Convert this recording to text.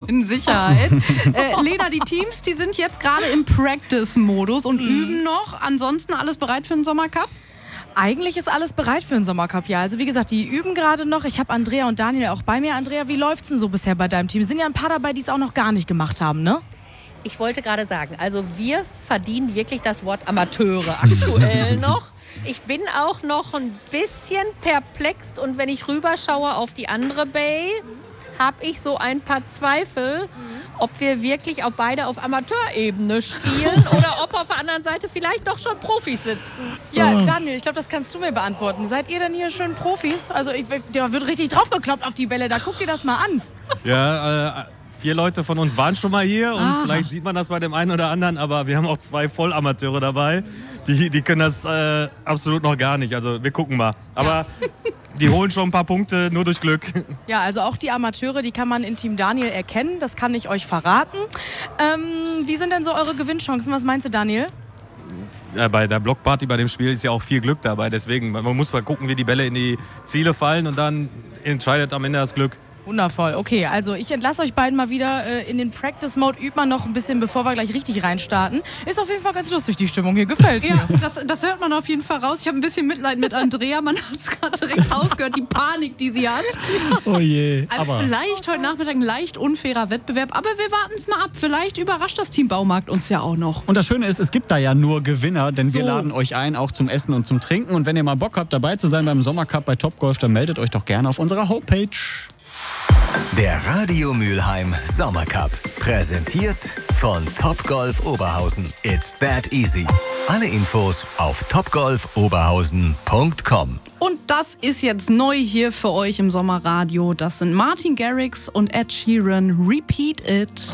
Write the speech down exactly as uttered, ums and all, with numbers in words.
In Sicherheit. äh, Lena, die Teams, die sind jetzt gerade im Practice-Modus und mhm. üben noch. Ansonsten alles bereit für den Sommercup? Eigentlich ist alles bereit für den Sommercup, ja. Also wie gesagt, die üben gerade noch. Ich habe Andrea und Daniel auch bei mir. Andrea, wie läuft's denn so bisher bei deinem Team? Sind ja ein paar dabei, die es auch noch gar nicht gemacht haben, ne? Ich wollte gerade sagen, also wir verdienen wirklich das Wort Amateure aktuell noch. Ich bin auch noch ein bisschen perplex und wenn ich rüberschaue auf die andere Bay, habe ich so ein paar Zweifel, ob wir wirklich auch beide auf Amateurebene spielen oder ob auf der anderen Seite vielleicht doch schon Profis sitzen. Ja, Daniel, ich glaube, das kannst du mir beantworten. Seid ihr denn hier schön Profis? Also ich, da wird richtig draufgekloppt auf die Bälle, da guckt ihr das mal an. Ja, äh, vier Leute von uns waren schon mal hier und ah. vielleicht sieht man das bei dem einen oder anderen, aber wir haben auch zwei Vollamateure dabei, die, die können das äh, absolut noch gar nicht. Also wir gucken mal. Aber die holen schon ein paar Punkte, nur durch Glück. Ja, also auch die Amateure, die kann man in Team Daniel erkennen, das kann ich euch verraten. Ähm, wie sind denn so eure Gewinnchancen? Was meinst du, Daniel? Ja, bei der Blockparty, bei dem Spiel ist ja auch viel Glück dabei, deswegen man muss mal gucken, wie die Bälle in die Ziele fallen und dann entscheidet am Ende das Glück. Wundervoll. Okay, also ich entlasse euch beiden mal wieder äh, in den Practice-Mode. Übt man noch ein bisschen, bevor wir gleich richtig reinstarten. Ist auf jeden Fall ganz lustig, die Stimmung hier. Gefällt mir. Ja, das, das hört man auf jeden Fall raus. Ich habe ein bisschen Mitleid mit Andrea. Man hat es gerade direkt aufgehört, die Panik, die sie hat. Oh je. Also aber vielleicht heute Nachmittag ein leicht unfairer Wettbewerb. Aber wir warten es mal ab. Vielleicht überrascht das Team Baumarkt uns ja auch noch. Und das Schöne ist, es gibt da ja nur Gewinner, denn wir So. laden euch ein, auch zum Essen und zum Trinken. Und wenn ihr mal Bock habt, dabei zu sein beim Sommercup bei Topgolf, dann meldet euch doch gerne auf unserer Homepage. Der Radio Mülheim Sommercup. Präsentiert von Topgolf Oberhausen. It's that easy. Alle Infos auf topgolf oberhausen punkt com. Und das ist jetzt neu hier für euch im Sommerradio. Das sind Martin Garrix und Ed Sheeran. Repeat It.